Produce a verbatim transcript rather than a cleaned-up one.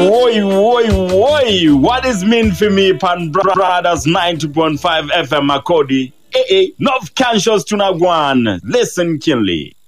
Oi, oi, oi. What is mean for me, Pan Brothers ninety point five F M Makodi? Eh, eh. North Conscious Tunagwan. Listen, Kinley.